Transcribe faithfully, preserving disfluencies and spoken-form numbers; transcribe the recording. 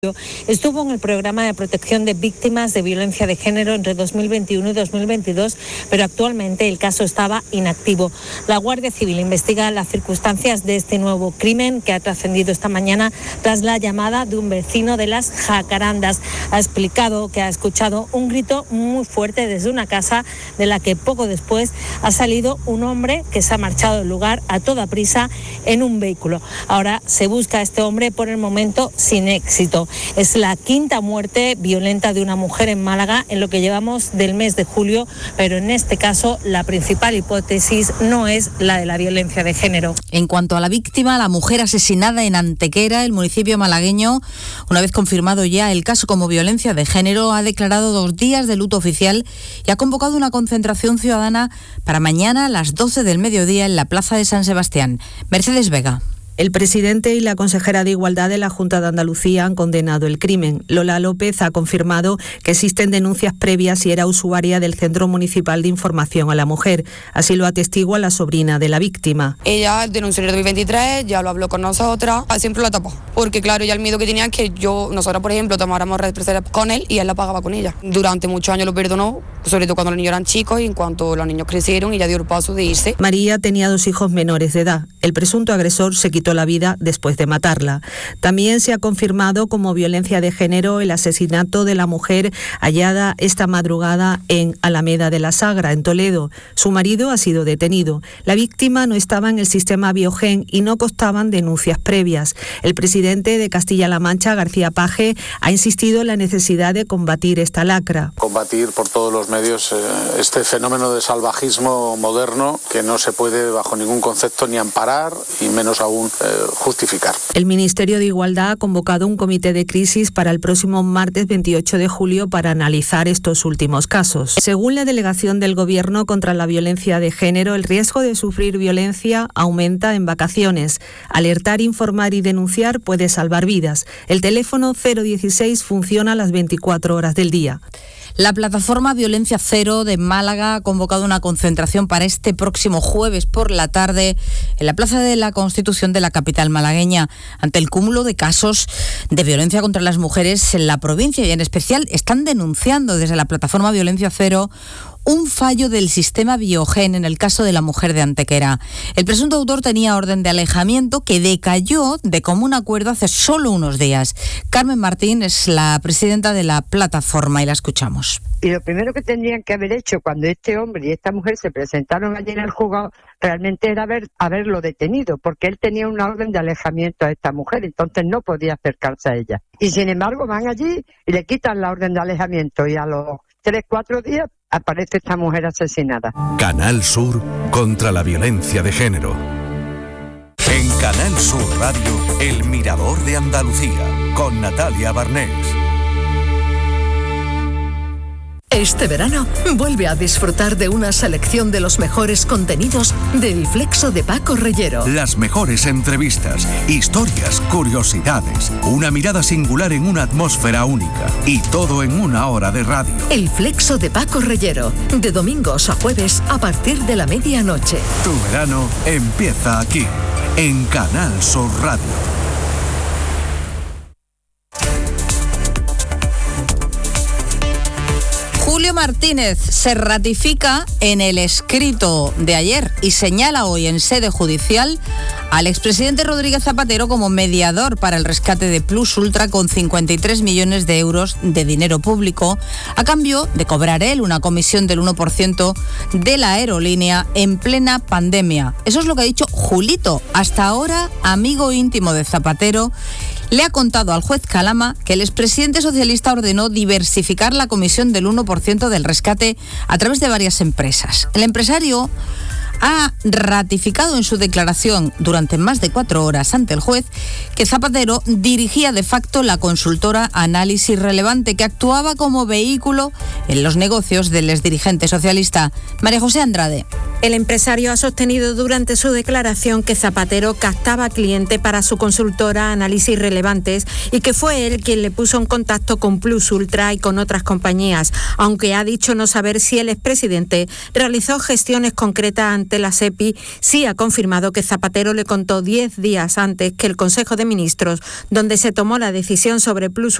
Estuvo en el programa de protección de víctimas de violencia de género entre dos mil veintiuno y dos mil veintidós, pero actualmente el caso estaba inactivo. La Guardia Civil investiga las circunstancias de este nuevo crimen que ha trascendido esta mañana tras la llamada de un vecino de Las Jacarandas. Ha explicado que ha escuchado un grito muy fuerte desde una casa de la que poco después ha salido un hombre que se ha marchado del lugar a toda prisa en un vehículo. Ahora se busca a este hombre, por el momento sin éxito. Es la quinta muerte violenta de una mujer en Málaga en lo que llevamos del mes de julio, pero en este caso la principal hipótesis no es la de la violencia de género. En cuanto a la víctima, la mujer asesinada en Antequera, el municipio malagueño, una vez confirmado ya el caso como violencia de género, ha declarado dos días de luto oficial y ha convocado una concentración ciudadana para mañana a las doce del mediodía en la Plaza de San Sebastián. Mercedes Vega. El presidente y la consejera de Igualdad de la Junta de Andalucía han condenado el crimen. Lola López ha confirmado que existen denuncias previas y era usuaria del Centro Municipal de Información a la Mujer. Así lo atestigua la sobrina de la víctima. Ella denunció en el dos mil veintitrés, ya lo habló con nosotras, siempre la tapó. Porque claro, ya el miedo que tenía es que yo, nosotras por ejemplo, tomáramos represalias con él y él la pagaba con ella. Durante muchos años lo perdonó, sobre todo cuando los niños eran chicos y en cuanto los niños crecieron y ya dio el paso de irse. María tenía dos hijos menores de edad. El presunto agresor se quitó la vida después de matarla. También se ha confirmado como violencia de género el asesinato de la mujer hallada esta madrugada en Alameda de la Sagra, en Toledo. Su marido ha sido detenido. La víctima no estaba en el sistema Biogen y no constaban denuncias previas. El presidente de Castilla-La Mancha, García Page, ha insistido en la necesidad de combatir esta lacra. Combatir por todos los medios eh, este fenómeno de salvajismo moderno que no se puede bajo ningún concepto ni amparar y menos aún eh, justificar. El Ministerio de Igualdad ha convocado un comité de crisis para el próximo martes veintiocho de julio para analizar estos últimos casos. Según la delegación del Gobierno contra la violencia de género, el riesgo de sufrir violencia aumenta en vacaciones. Alertar, informar y denunciar puede salvar vidas. El teléfono cero dieciséis funciona las veinticuatro horas del día. La plataforma Violencia Cero de Málaga ha convocado una concentración para este próximo jueves por la tarde en la Plaza de la Constitución de la capital malagueña ante el cúmulo de casos de violencia contra las mujeres en la provincia y en especial están denunciando desde la plataforma Violencia Cero un fallo del sistema Biogen en el caso de la mujer de Antequera. El presunto autor tenía orden de alejamiento que decayó de común acuerdo hace solo unos días. Carmen Martín es la presidenta de la plataforma y la escuchamos. Y lo primero que tendrían que haber hecho cuando este hombre y esta mujer se presentaron allí en el juzgado realmente era haber, haberlo detenido, porque él tenía una orden de alejamiento a esta mujer, entonces no podía acercarse a ella. Y sin embargo van allí y le quitan la orden de alejamiento y a los tres, cuatro días aparece esta mujer asesinada. Canal Sur contra la violencia de género. En Canal Sur Radio, El Mirador de Andalucía, con Natalia Barnés. Este verano, vuelve a disfrutar de una selección de los mejores contenidos del Flexo de Paco Reyero. Las mejores entrevistas, historias, curiosidades, una mirada singular en una atmósfera única y todo en una hora de radio. El Flexo de Paco Reyero, de domingos a jueves a partir de la medianoche. Tu verano empieza aquí, en Canal Sur Radio. Julio Martínez se ratifica en el escrito de ayer y señala hoy en sede judicial al expresidente Rodríguez Zapatero como mediador para el rescate de Plus Ultra con cincuenta y tres millones de euros de dinero público a cambio de cobrar él una comisión del uno por ciento de la aerolínea en plena pandemia. Eso es lo que ha dicho Julito, hasta ahora amigo íntimo de Zapatero. Le ha contado al juez Calama que el expresidente socialista ordenó diversificar la comisión del uno por ciento del rescate a través de varias empresas. El empresario ha ratificado en su declaración durante más de cuatro horas ante el juez que Zapatero dirigía de facto la consultora Análisis Relevante, que actuaba como vehículo en los negocios del exdirigente socialista. María José Andrade. El empresario ha sostenido durante su declaración que Zapatero captaba cliente para su consultora Análisis Relevantes y que fue él quien le puso en contacto con Plus Ultra y con otras compañías, aunque ha dicho no saber si el expresidente realizó gestiones concretas ante parte, la SEPI sí ha confirmado que Zapatero le contó diez días antes que el Consejo de Ministros, donde se tomó la decisión sobre Plus